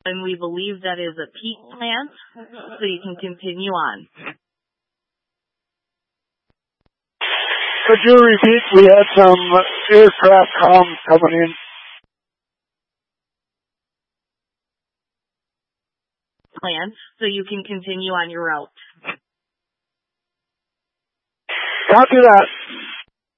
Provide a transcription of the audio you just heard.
and we believe that is a peak plant, so you can continue on. Could you repeat? We had some aircraft comms coming in. Plan, so you can continue on your route. Copy that.